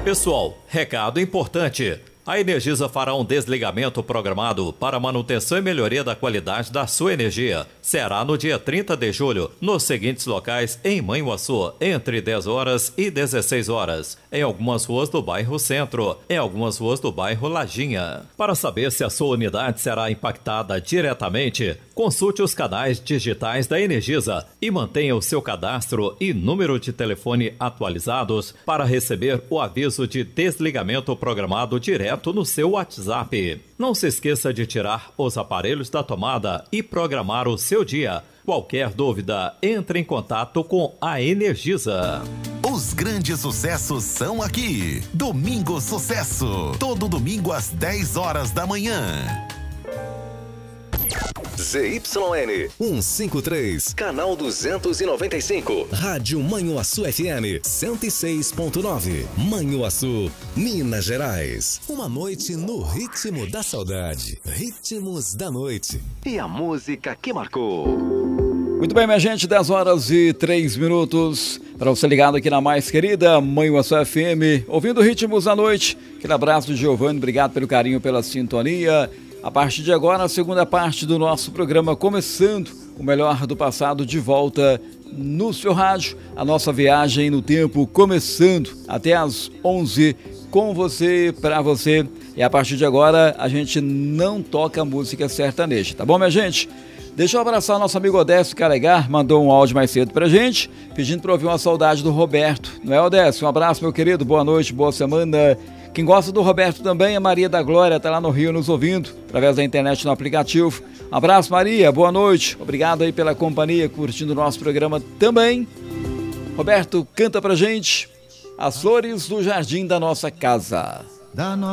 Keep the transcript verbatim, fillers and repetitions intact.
Pessoal, recado importante. A Energisa fará um desligamento programado para manutenção e melhoria da qualidade da sua energia. Será no dia trinta de julho, nos seguintes locais em Manhuaçu, entre dez horas e dezesseis horas. Em algumas ruas do bairro Centro, em algumas ruas do bairro Lajinha. Para saber se a sua unidade será impactada diretamente, consulte os canais digitais da Energisa e mantenha o seu cadastro e número de telefone atualizados para receber o aviso de desligamento programado direto no seu WhatsApp. Não se esqueça de tirar os aparelhos da tomada e programar o seu dia. Qualquer dúvida, entre em contato com a Energisa. Os grandes sucessos são aqui. Domingo Sucesso. Todo domingo às dez horas da manhã. Z Y N cento e cinquenta e três, canal duzentos e noventa e cinco. Rádio Manhuaçu F M cento e seis ponto nove. Manhuaçu, Minas Gerais. Uma noite no ritmo da saudade. Ritmos da noite. E a música que marcou. Muito bem, minha gente, dez horas e três minutos. Para você ligado aqui na mais querida Manhuaçu F M, ouvindo Ritmos da Noite. Aquele abraço do Giovanni, obrigado pelo carinho, pela sintonia. A partir de agora, a segunda parte do nosso programa começando, o melhor do passado de volta no seu rádio. A nossa viagem no tempo começando até às onze, com você, para você. E a partir de agora, a gente não toca música sertaneja, tá bom, minha gente? Deixa eu abraçar o nosso amigo Odécio Caregar, mandou um áudio mais cedo pra gente, pedindo para ouvir uma saudade do Roberto. Não é, Odécio? Um abraço, meu querido, boa noite, boa semana. Quem gosta do Roberto também é Maria da Glória, está lá no Rio nos ouvindo, através da internet no aplicativo. Um abraço, Maria, boa noite. Obrigado aí pela companhia, curtindo o nosso programa também. Roberto, canta pra gente As Flores do Jardim da Nossa Casa. Da no...